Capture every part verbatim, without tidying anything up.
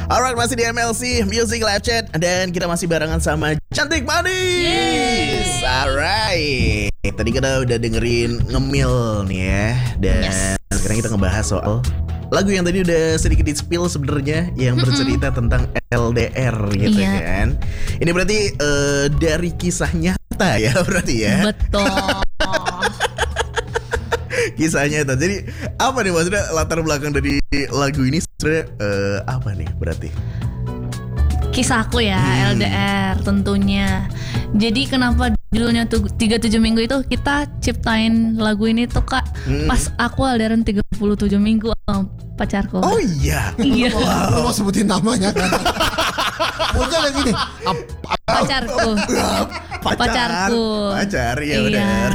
Alright, masih di M L C Music Live Chat dan kita masih barengan sama Cantik Manis. Alright, tadi kita udah dengerin ngemil nih ya. Dan yes. sekarang kita ngebahas soal lagu yang tadi udah sedikit di-spill sebenarnya, yang bercerita mm-hmm. tentang L D R gitu yeah. kan. Ini berarti uh, dari kisah nyata ya berarti ya. Betul. Kisah nyata. Jadi apa nih maksudnya latar belakang dari lagu ini sebenarnya uh, apa nih berarti? Kisahku ya, hmm. L D R tentunya. Jadi kenapa judulnya tuh tiga puluh tujuh minggu itu kita ciptain lagu ini tuh Kak hmm. pas aku L D R-an tiga puluh tujuh minggu sama pacarku. Oh iya. Iya. Wow. Lu mau sebutin namanya kan? Udah lagi nih. Pacarku. Pacar. Pacarku. Pacar ya iya. benar.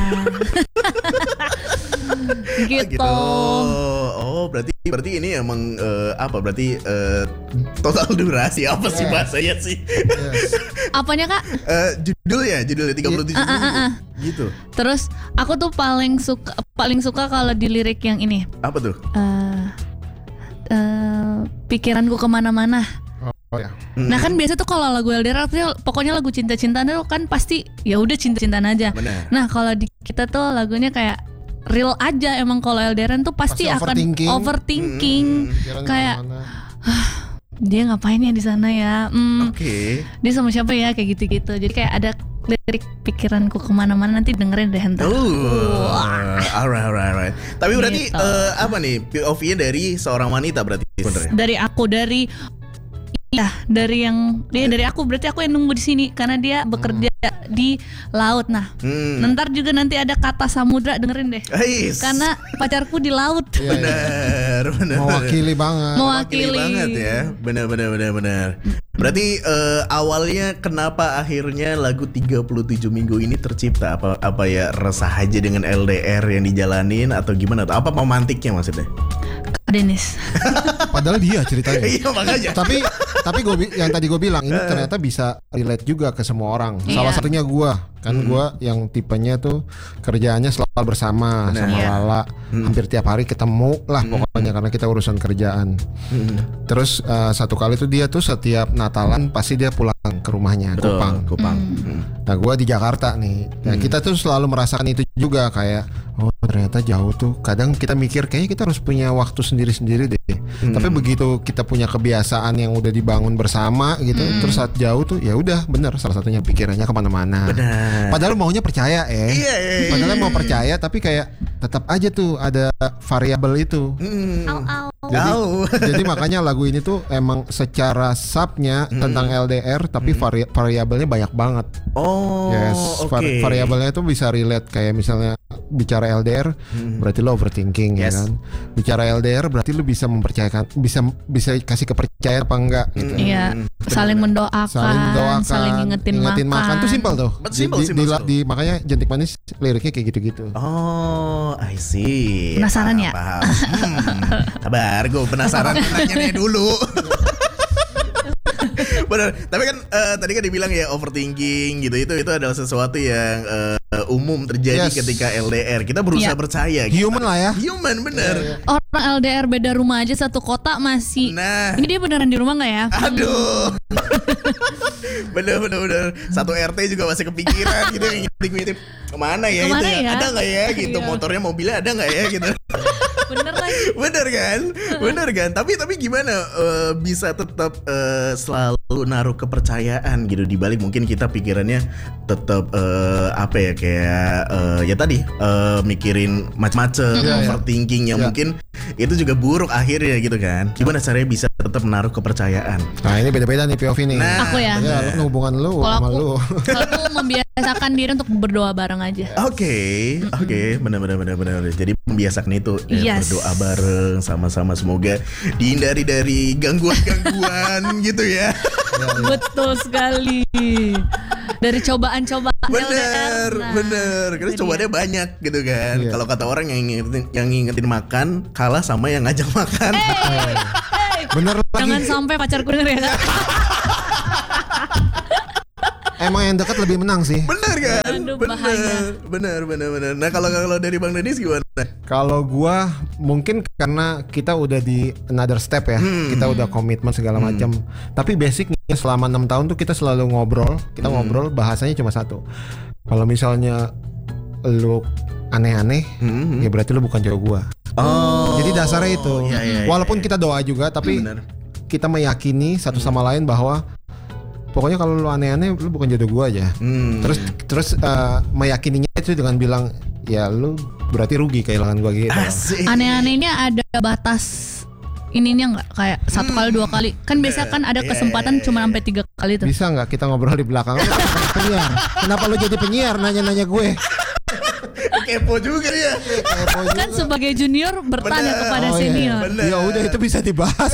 Gitu. Oh, berarti berarti ini emang uh, apa? Berarti uh, total durasi apa sih bahasanya sih? Yes. Apanya Kak? Uh, judulnya, judulnya tiga puluh tujuh uh, uh, uh, uh. gitu. Terus aku tuh paling suka paling suka kalau di lirik yang ini. Apa tuh? Uh, uh, pikiranku kemana-mana. Oh ya. Nah kan biasa tuh kalau lagu L D R artinya pokoknya lagu cinta-cintaan itu kan pasti ya udah cinta-cintaan aja. Bener. Nah kalau di kita tuh lagunya kayak real aja, emang kalau L D R tuh pasti, pasti akan overthinking, overthinking. Hmm, kayak dia ngapain ya di sana ya? Hmm, Oke. Okay. Dia sama siapa ya kayak gitu-gitu. Jadi kayak ada lirik pikiranku kemana-mana, nanti dengerin deh ntar. Oh, alright, alright, alright. Tapi berarti gitu. uh, apa nih P O V-nya dari seorang wanita berarti sebenarnya? Dari aku, dari ya dari yang dia dari aku berarti aku yang nunggu di sini karena dia bekerja hmm. di laut. Nah, hmm. ntar juga nanti ada kata samudra, dengerin deh. Ais. Karena pacarku di laut. Benar, benar. Mewakili banget. Mewakili. Mewakili banget ya. Benar, benar, benar, benar. Berarti uh, awalnya kenapa akhirnya lagu tiga puluh tujuh minggu ini tercipta? Apa apa ya resah aja dengan L D R yang dijalanin atau gimana? Atau apa pemantiknya maksudnya? Kak Dennis. Padahal dia ceritanya. Iya makanya. Tapi tapi gue yang tadi gue bilang ini ternyata bisa relate juga ke semua orang. Iya. Salah satunya gue kan hmm. gue yang tipenya tuh kerjaannya selalu bersama Bener. sama iya. Lala hmm. hampir tiap hari ketemu lah hmm. pokoknya karena kita urusan kerjaan. Hmm. Terus uh, satu kali tuh dia tuh setiap Natalan pasti dia pulang ke rumahnya. Betul, Kupang. Kupang. Hmm. Nah gue di Jakarta nih. Nah hmm. kita tuh selalu merasakan itu juga kayak oh ternyata jauh tuh. Kadang kita mikir kayaknya kita harus punya waktu sendiri-sendiri deh. Hmm. Tapi begitu kita punya kebiasaan yang udah dibangun bersama gitu, hmm. terus saat jauh tuh ya udah bener salah satunya pikirannya kemana-mana. Benar. Padahal maunya percaya eh. Iya, iya, iya. Padahal mau percaya tapi kayak tetap aja tuh ada variabel itu. Hmm. Au, au. Jadi, jadi makanya lagu ini tuh emang secara subnya hmm. tentang L D R tapi hmm. vari- variabelnya banyak banget. Oh, yes, oke. Okay. Var- variabelnya tuh bisa relate kayak misalnya bicara L D R hmm. berarti lo overthinking yes. ya kan. Bicara L D R berarti lo bisa mempercayakan, bisa bisa kasih kepercayaan apa enggak gitu. Iya, saling mendoakan, saling mendoakan, saling ngingetin, ngingetin makan. makan. Itu simpel tuh. Simple, di, simple, di, simple. Di, di, makanya Cantik Manis liriknya kayak gitu-gitu. Oh, I see. Penasaran ya? Paham. Hmm. Kabar, gue penasaran nanya dulu. Benar. Tapi kan uh, tadi kan dibilang ya overthinking gitu, itu itu adalah sesuatu yang uh, umum terjadi yes. ketika L D R. Kita berusaha ya. percaya. Kita, human lah ya. Human bener. Ya, ya. Orang L D R beda rumah aja satu kota masih. Nah. Ini dia beneran di rumah nggak ya? Aduh. bener bener bener. Satu R T juga masih kepikiran gitu yang ngintip-ngintip kemana ya kemana itu ya? ya? Ada nggak ya gitu Iya. motornya mobilnya ada nggak ya gitu. Bener lagi. Bener kan, bener kan. Tapi tapi gimana uh, bisa tetap uh, selalu naruh kepercayaan gitu di balik mungkin kita pikirannya tetap uh, apa ya kayak uh, ya tadi uh, mikirin macam-macam, yeah, overthinking yang yeah. mungkin itu juga buruk akhirnya gitu kan. Gimana caranya bisa tetap menaruh kepercayaan? Nah ini beda-beda nih P O V nih. Nah, aku ya. Ya, lu hubungan lu Kalo sama aku, lu. kalau aku membiasakan diri untuk berdoa bareng aja. Oke, okay, oke, okay. benar-benar benar-benar. Jadi membiasakan itu ya, yes. berdoa bareng sama-sama semoga dihindari dari gangguan-gangguan gitu ya. Betul sekali. Dari cobaan-cobaan Bener, L D R. Nah, bener. Karena cobaannya banyak gitu kan. Iya. Kalau kata orang yang ngingetin, yang ngingetin makan kalah sama yang ngajak makan. Hey, hey. Bener lagi. Jangan sampai pacarku denger ya. Emang yang dekat lebih menang sih. Bener kan? Aduh. Aduh, bahaya. Bener, bener, bener. Nah kalau kalau dari Bang Dennis gimana? Kalau gua mungkin karena kita udah di another step ya, Hmm. kita udah komitmen segala macam. Tapi basicnya selama enam tahun tuh kita selalu ngobrol, kita Hmm. ngobrol bahasanya cuma satu. Kalau misalnya lu aneh-aneh, Hmm. ya berarti lu bukan jodoh gua. Oh. Jadi dasarnya itu. Iya, iya, iya, Walaupun iya. kita doa juga, tapi Bener. kita meyakini satu sama lain bahwa pokoknya kalau lu aneh-aneh lu bukan jodoh gua aja. Hmm. Terus terus eh, meyakininya itu dengan bilang ya lu berarti rugi kehilangan gua gitu. Asik. Aneh-anehnya ada batas ininya nggak kayak satu kali dua kali kan biasanya kan ada Iya, kesempatan iya, cuma iya. sampai tiga kali tuh. Bisa nggak kita ngobrol di belakang? Lu kan penyiar. Kenapa lu jadi penyiar nanya-nanya gue? Kepo juga ya. Kepo juga. Kan sebagai junior bertanya Bener. kepada Oh, iya. senior. Bener. Ya udah itu bisa dibahas.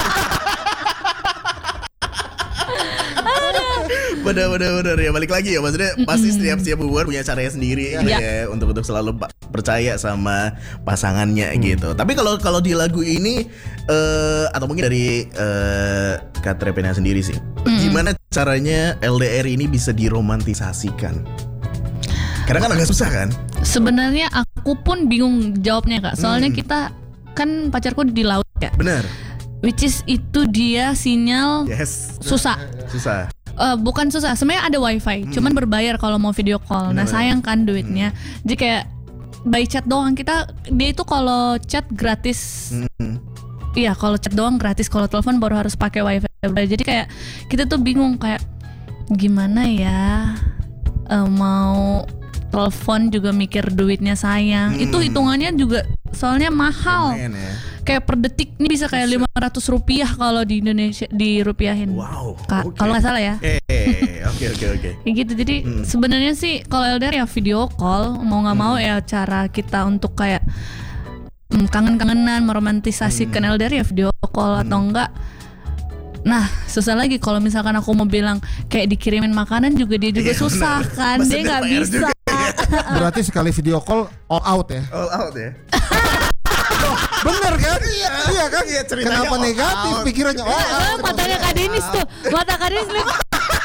Bener, bener, bener ya, balik lagi ya, maksudnya pasti setiap setiap hubungan punya caranya sendiri Iya. ya untuk untuk selalu pa- percaya sama pasangannya gitu. Tapi kalau kalau di lagu ini eh atau mungkin dari eh Kak Trepena sendiri sih, gimana caranya L D R ini bisa diromantisasikan? Karena kan agak susah kan? Sebenarnya aku pun bingung jawabnya Kak. Soalnya kita kan pacarku di laut ya. Bener. Which is itu dia sinyal Yes. susah. Susah. Eh, bukan susah, sebenarnya ada wifi, cuman berbayar kalau mau video call. Nah Bener. sayang kan duitnya. Jadi kayak by chat doang kita, dia itu kalau chat gratis. Hmm. Iya kalau chat doang gratis, kalau telepon baru harus pakai wifi. Jadi kayak kita tuh bingung kayak gimana ya eh, mau telepon juga mikir duitnya sayang. Hmm. Itu hitungannya juga soalnya mahal. Lumayan ya. Kayak per detik ini bisa kayak lima ratus rupiah kalau di Indonesia dirupiahin. Wow. Kak, oke. kalau nggak salah ya. Eh, oke oke oke. Kayak gitu. Jadi sebenarnya sih kalau L D R ya video call, mau nggak mau ya cara kita untuk kayak mm, kangen-kangenan meromantisasikan L D R ya video call atau enggak. Nah susah lagi kalau misalkan aku mau bilang kayak dikirimin makanan juga dia juga Iya, susah benar. kan, Masa dia dia nggak P R bisa. juga. Berarti sekali video call all out ya. All out ya. Bener kan? Iya kan? Iya, ceritanya Kenapa all negatif out. pikirannya? Oh, Ah, matanya Kak Denis tuh, mata Kak Denis lihat.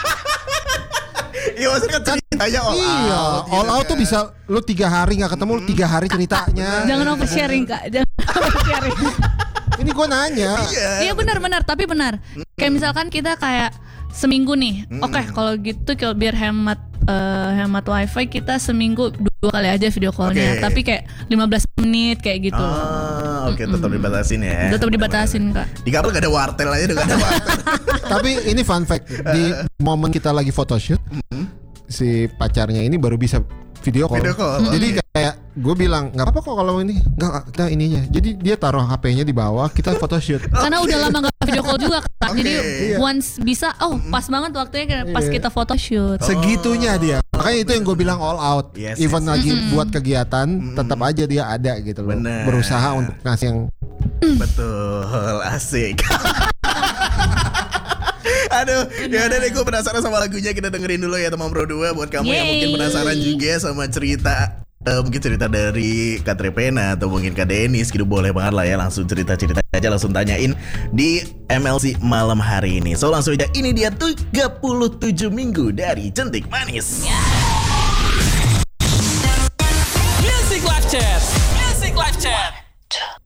Iya maksudnya kan ceritanya all iya, out. all gitu out tuh kan. bisa lu tiga hari nggak ketemu, lu tiga hari ceritanya. Jangan oversharing Kak, jangan oversharing. Ini gue nanya. Iya. Iya benar-benar, tapi benar. Kayak misalkan kita kayak seminggu nih. Oke, kalau gitu kalau biar hemat eh, hemat wifi kita seminggu dua kali aja video callnya. Oke. Tapi kayak lima belas menit kayak gitu. Ah, oke tetap dibatasin ya. Tetap dibatasin Kak. Di kapal gak ada wartel aja, udah gak ada wartel. Tapi ini fun fact, di momen kita lagi photoshoot, si pacarnya ini baru bisa video call. Video call, Jadi oke. kayak gue bilang nggak apa-apa kok kalau ini, nggak kita ininya. Jadi dia taruh H P-nya di bawah, kita photoshoot. Karena udah lama gak video call juga Kak. Oke. Jadi Iya. once bisa, oh pas banget waktunya kayak pas Iya. kita photoshoot. Segitunya dia. Makanya itu yang gue bilang all out. Yes, Even yes, lagi buat kegiatan, tetap aja dia ada gitu loh. Bener. Berusaha untuk ngasih yang Betul, asik. Aduh, ya udah deh, gue penasaran sama lagunya. Kita dengerin dulu ya teman Pro dua. Buat kamu yang Yeay. mungkin penasaran juga sama cerita eh, mungkin cerita dari Kak Trepena atau mungkin Kak Denis gitu, boleh banget lah ya, langsung cerita-cerita aja, langsung tanyain di M L C malam hari ini. So langsung aja, ini dia tiga puluh tujuh minggu dari Cantik Manis.